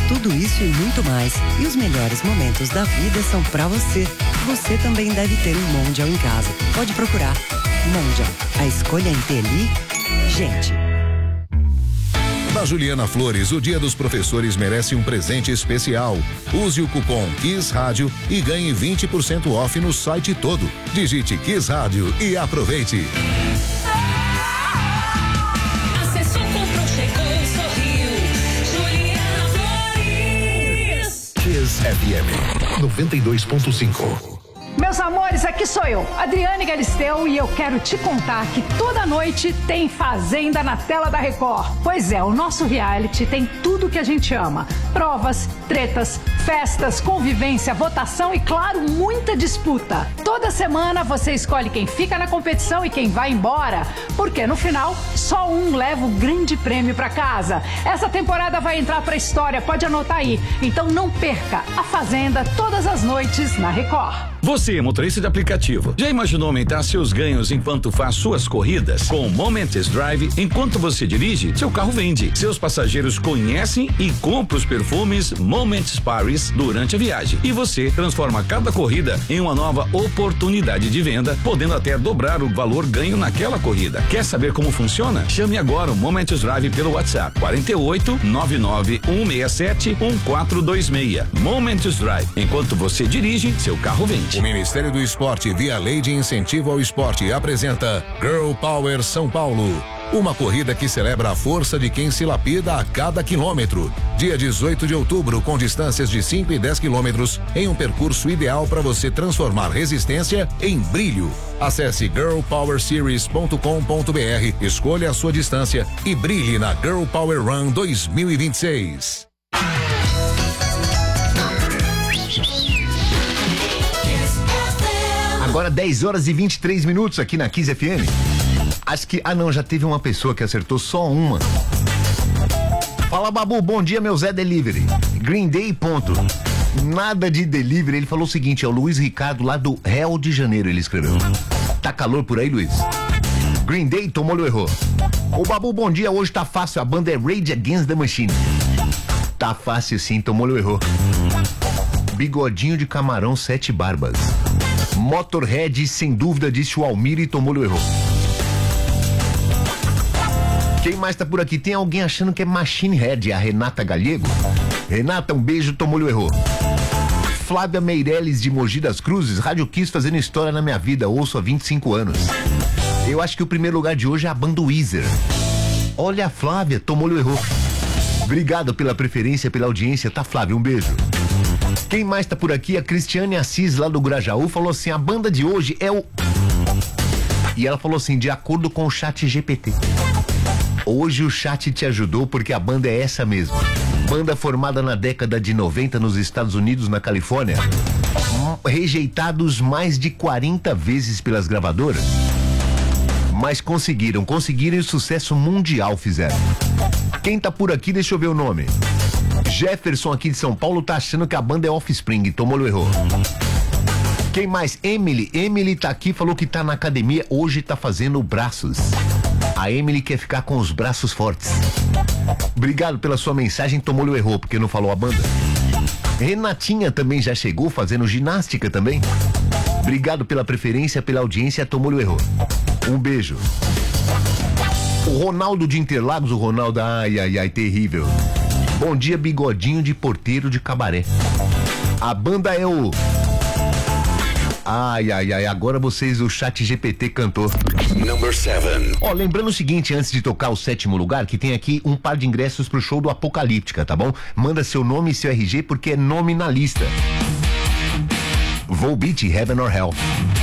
Tudo isso e muito mais. E os melhores momentos da vida são pra você. Você também deve ter um Mondial em casa. Pode procurar. Mondial. A escolha inteligente. Na Juliana Flores, o Dia dos Professores merece um presente especial. Use o cupom Kiss Rádio e ganhe 20% off no site todo. Digite Kiss Rádio e aproveite. Acessou, comprou, chegou, sorriu. Juliana Flores. Kiss FM 92.5. Meus amores, aqui sou eu, Adriane Galisteu, e eu quero te contar que toda noite tem Fazenda na tela da Record. Pois é, o nosso reality tem tudo que a gente ama. Provas, tretas, festas, convivência, votação e, claro, muita disputa. Toda semana você escolhe quem fica na competição e quem vai embora, porque no final só um leva o grande prêmio pra casa. Essa temporada vai entrar pra história, pode anotar aí. Então não perca a Fazenda todas as noites na Record. Você, motorista de aplicativo, já imaginou aumentar seus ganhos enquanto faz suas corridas? Com o Moment Test Drive, enquanto você dirige, seu carro vende. Seus passageiros conhecem e compram os perfumes Moments Paris durante a viagem. E você transforma cada corrida em uma nova oportunidade de venda, podendo até dobrar o valor ganho naquela corrida. Quer saber como funciona? Chame agora o Moment Test Drive pelo WhatsApp 48 99 167 1426. Moment Test Drive. Enquanto você dirige, seu carro vende. O Ministério do Esporte, via Lei de Incentivo ao Esporte, apresenta Girl Power São Paulo. Uma corrida que celebra a força de quem se lapida a cada quilômetro. Dia 18 de outubro, com distâncias de 5 e 10 quilômetros, em um percurso ideal para você transformar resistência em brilho. Acesse girlpowerseries.com.br, escolha a sua distância e brilhe na Girl Power Run 2026. Agora 10 horas e 23 minutos aqui na Kiss FM. Acho que, não, já teve uma pessoa que acertou só uma. Fala, Babu, bom dia, meu Zé Delivery. Green Day, ponto. Nada de delivery. Ele falou o seguinte, é o Luiz Ricardo lá do Rio de Janeiro, ele escreveu. Tá calor por aí, Luiz? Green Day, tomou-lhe o errou. Ô, Babu, bom dia, hoje tá fácil, a banda é Rage Against the Machine. Tá fácil sim, tomou-lhe o errou. Bigodinho de camarão, 7 barbas. Motorhead, sem dúvida, disse o Almir e tomou-lhe o erro. Quem mais tá por aqui? Tem alguém achando que é Machine Head, a Renata Galego? Renata, um beijo, tomou-lhe o erro. Flávia Meirelles, de Mogi das Cruzes, Rádio Kiss fazendo história na minha vida, ouço há 25 anos. Eu acho que o primeiro lugar de hoje é a banda Weezer. Olha a Flávia, tomou-lhe o erro. Obrigado pela preferência, pela audiência, tá, Flávia? Um beijo. Quem mais tá por aqui? A Cristiane Assis, lá do Grajaú, falou assim, a banda de hoje é o... E ela falou assim, de acordo com o Chat GPT. Hoje o chat te ajudou porque a banda é essa mesmo. Banda formada na década de 90 nos Estados Unidos, na Califórnia. Rejeitados mais de 40 vezes pelas gravadoras. Mas conseguiram e sucesso mundial fizeram. Quem tá por aqui, deixa eu ver o nome. Jefferson aqui de São Paulo tá achando que a banda é Offspring, tomou o erro. Quem mais? Emily tá aqui, falou que tá na academia, hoje tá fazendo braços. A Emily quer ficar com os braços fortes. Obrigado pela sua mensagem, tomou o erro, porque não falou a banda. Renatinha também já chegou fazendo ginástica também. Obrigado pela preferência, pela audiência, tomou o erro. Um beijo. O Ronaldo de Interlagos, o Ronaldo, ai, terrível. Bom dia, bigodinho de porteiro de cabaré. A banda é o... Ai, agora vocês, o Chat GPT cantou. Number 7. Ó, lembrando o seguinte, antes de tocar o 7º lugar, que tem aqui um par de ingressos pro show do Apocalíptica, tá bom? Manda seu nome e seu RG porque é nome na lista. Volbeat, Heaven or Hell.